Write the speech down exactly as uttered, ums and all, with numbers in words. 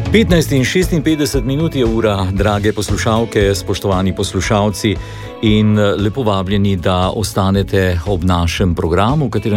petnajst in šestinpetdeset minut je ura, drage poslušalke, spoštovani poslušalci, in lepo vabljeni, da ostanete ob našem programu, v katerem